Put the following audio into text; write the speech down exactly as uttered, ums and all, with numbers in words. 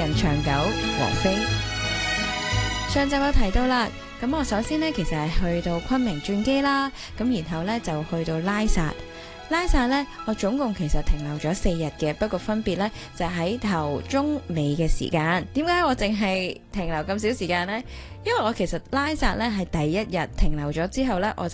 人長久，王菲。上集有提到啦，咁我首先呢，其實係去到昆明轉機啦，咁然後呢，就去到拉薩。拉薩呢，我總共其實停留咗四日嘅，不過分別呢，就喺頭中尾嘅時間。點解我淨係停留咁少時間呢？因為我其實拉薩呢係第一日停留咗之後呢，我就